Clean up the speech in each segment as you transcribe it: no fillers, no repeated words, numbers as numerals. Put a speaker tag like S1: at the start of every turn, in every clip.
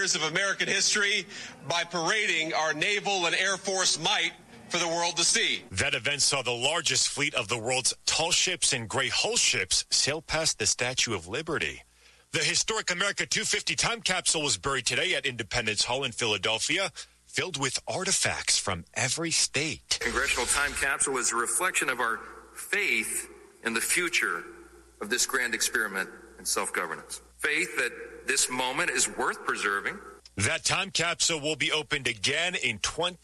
S1: years of American history by parading our naval and Air Force might for the world to see.
S2: That event saw the largest fleet of the world's tall ships and gray hull ships sail past the Statue of Liberty. The historic America 250 time capsule was buried today at Independence Hall in Philadelphia, filled with artifacts from every state.
S3: Congressional time capsule is a reflection of our faith in the future of this grand experiment in self-governance. Faith that this moment is worth preserving.
S2: That time capsule will be opened again in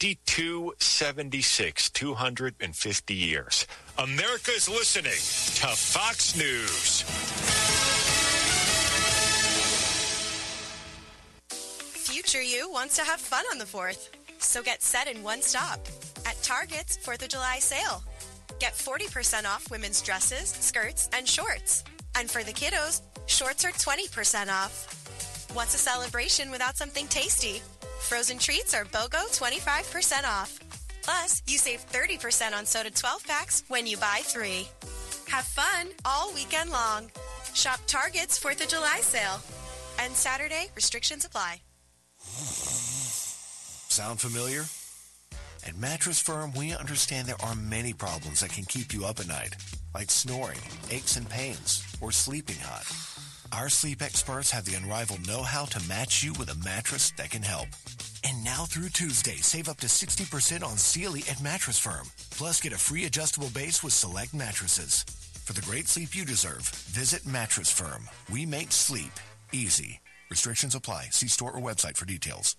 S2: 2276, 250 years. America is listening to Fox News.
S4: Future you wants to have fun on the 4th. So get set in one stop at Target's 4th of July sale. Get 40% off women's dresses, skirts, and shorts. And for the kiddos, shorts are 20% off. What's a celebration without something tasty? Frozen treats are BOGO 25% off. Plus, you save 30% on soda 12-packs when you buy 3. Have fun all weekend long. Shop Target's 4th of July sale. And Saturday, restrictions apply.
S5: Sound familiar? At Mattress Firm, we understand there are many problems that can keep you up at night, like snoring, aches and pains, or sleeping hot. Our sleep experts have the unrivaled know-how to match you with a mattress that can help. And now through Tuesday, save up to 60% on Sealy at Mattress Firm. Plus, get a free adjustable base with select mattresses. For the great sleep you deserve, visit Mattress Firm. We make sleep easy. Restrictions apply. See store or website for details.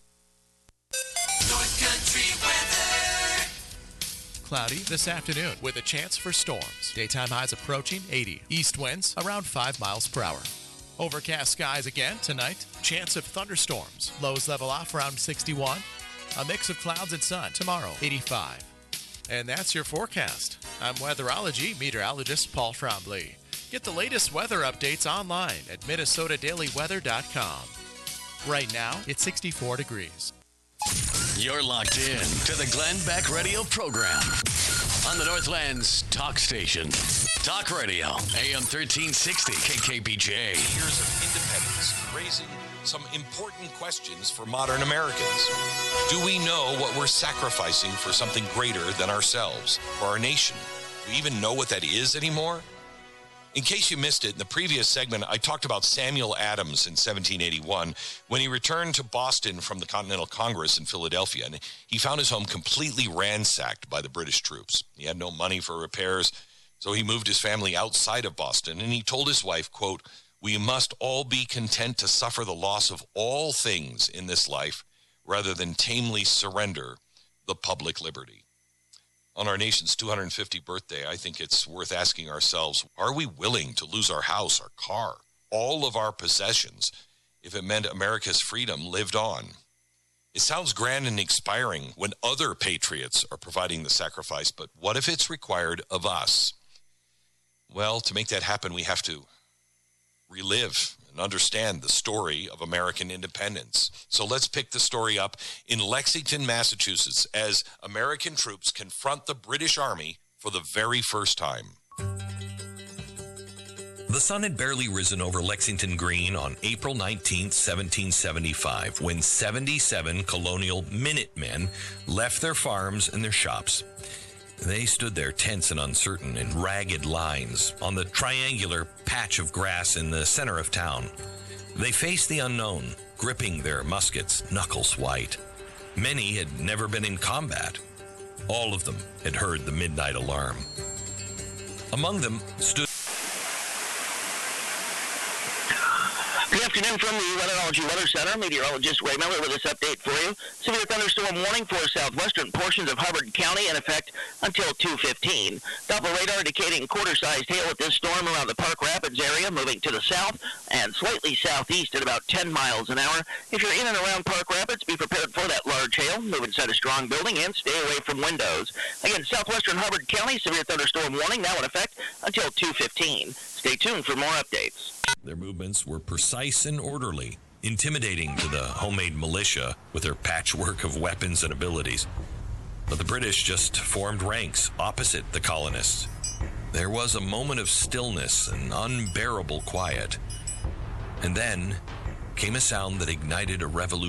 S6: North Country weather.
S7: Cloudy this afternoon with a chance for storms. Daytime highs approaching 80. East winds around 5 miles per hour. Overcast skies again tonight. Chance of thunderstorms. Lows level off around 61. A mix of clouds and sun tomorrow, 85. And that's your forecast. I'm weatherology meteorologist Paul Trombley. Get the latest weather updates online at minnesotadailyweather.com. Right now, it's 64 degrees.
S6: You're locked in to the Glenn Beck Radio program on the Northland's talk station. Talk Radio, AM 1360, KKBJ.
S8: Years of independence raising some important questions for modern Americans. Do we know what we're sacrificing for something greater than ourselves, for our nation? Do we even know what that is anymore? In case you missed it, in the previous segment, I talked about Samuel Adams in 1781 when he returned to Boston from the Continental Congress in Philadelphia, and he found his home completely ransacked by the British troops. He had no money for repairs, so he moved his family outside of Boston, and he told his wife, quote, "We must all be content to suffer the loss of all things in this life rather than tamely surrender the public liberty." On our nation's 250th birthday, I think it's worth asking ourselves, are we willing to lose our house, our car, all of our possessions, if it meant America's freedom lived on? It sounds grand and inspiring when other patriots are providing the sacrifice, but what if it's required of us? Well, to make that happen, we have to relive and understand the story of American independence. So let's pick the story up in Lexington, Massachusetts, as American troops confront the British Army for the very first time.
S9: The sun had barely risen over Lexington Green on April 19, 1775, when 77 colonial Minutemen left their farms and their shops. They stood there tense and uncertain in ragged lines on the triangular patch of grass in the center of town. They faced the unknown, gripping their muskets, knuckles white. Many had never been in combat. All of them had heard the midnight alarm. Among them stood...
S10: Good afternoon from the Weatherology Weather Center. Meteorologist Ray Miller with this update for you. Severe thunderstorm warning for southwestern portions of Hubbard County in effect until 2:15. Doppler radar indicating quarter-sized hail at this storm around the Park Rapids area, moving to the south and slightly southeast at about 10 miles an hour. If you're in and around Park Rapids, be prepared for that large hail. Move inside a strong building and stay away from windows. Again, southwestern Hubbard County, severe thunderstorm warning now in effect until 2:15. Stay tuned for more updates.
S9: Their movements were precise and orderly, intimidating to the homemade militia with their patchwork of weapons and abilities. But the British just formed ranks opposite the colonists. There was a moment of stillness and unbearable quiet. And then came a sound that ignited a revolution.